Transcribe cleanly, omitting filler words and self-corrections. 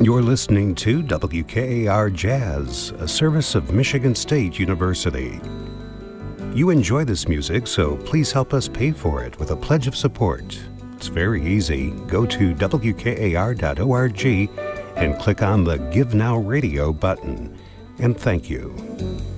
You're listening to WKAR Jazz, a service of Michigan State University. You enjoy this music, so please help us pay for it with a pledge of support. It's very easy. Go to WKAR.org and click on the Give Now Radio button. And thank you.